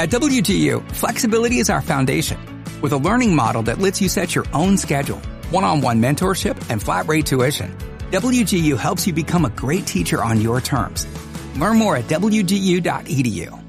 At WGU, flexibility is our foundation. With a learning model that lets you set your own schedule, one-on-one mentorship, and flat-rate tuition, WGU helps you become a great teacher on your terms. Learn more at WGU.edu.